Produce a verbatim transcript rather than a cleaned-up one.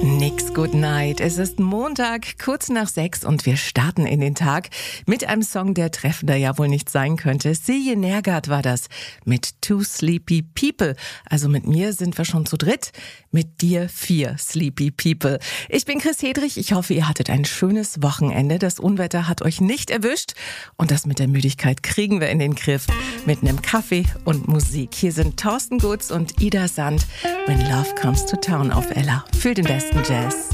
Nix Good Night. Es ist Montag, kurz nach sechs und wir starten in den Tag mit einem Song, der treffender ja wohl nicht sein könnte. Silje Nergard war das mit Two Sleepy People. Also mit mir sind wir schon zu dritt, mit dir vier Sleepy People. Ich bin Chris Hedrich. Ich hoffe, ihr hattet ein schönes Wochenende. Das Unwetter hat euch nicht erwischt und das mit der Müdigkeit kriegen wir in den Griff. Mit einem Kaffee und Musik. Hier sind Thorsten Gutz und Ida Sand. When Love Comes to Town auf Ella. Für den besten Jazz.